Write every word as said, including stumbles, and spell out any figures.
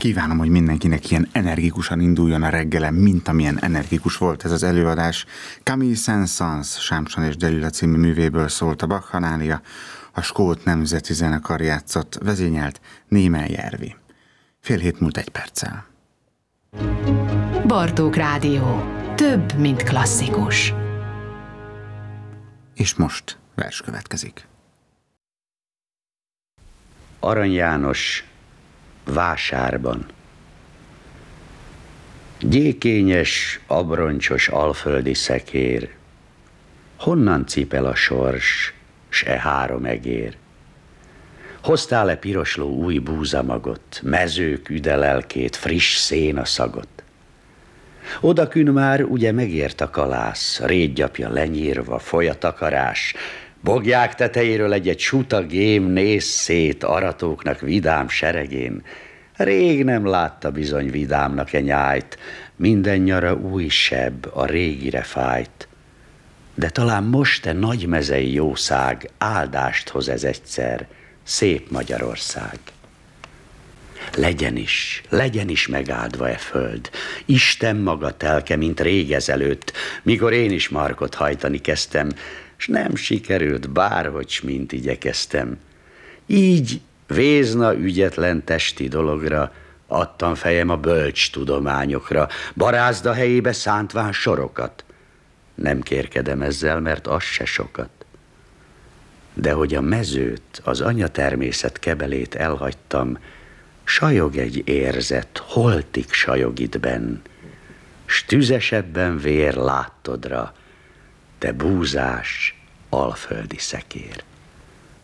Kívánom, hogy mindenkinek ilyen energikusan induljon a reggelen, mint amilyen energikus volt ez az előadás. Camille Saint-Saëns, Sámson és Delila című művéből szólt a Bakchanália, a Skót Nemzeti Zenekar játszott, vezényelt Németh Järvi. Fél hét múlt egy perccel. Bartók Rádió. Több, mint klasszikus. És most vers következik. Arany János, Vásárban. Gyékényes, abroncsos alföldi szekér, honnan cipel a sors, s e három egér? Hoztál-e pirosló új búzamagot, mezők üdelelkét, friss szénaszagot? Odakün már ugye megért a kalász, rétgyapja lenyírva, foly a takarás, bogják tetejéről egy-egy suta gém néz szét aratóknak vidám seregén. Rég nem látta bizony vidámnak e nyájt, minden nyara új seb, a régire fájt. De talán most e nagymezei jószág áldást hoz ez egyszer, szép Magyarország. Legyen is, legyen is megáldva e föld, Isten maga telke, mint rég ezelőtt, mikor én is markot hajtani kezdtem, s nem sikerült, bárhogy s mint igyekeztem. Így vézna ügyetlen testi dologra adtam fejem a bölcs tudományokra, barázda helyébe szántván sorokat. Nem kérkedem ezzel, mert az se sokat. De hogy a mezőt, az anyatermészet kebelét elhagytam, sajog egy érzet, holtig sajog itt benn, s tüzesebben vér láttodra, te búzás, alföldi szekér.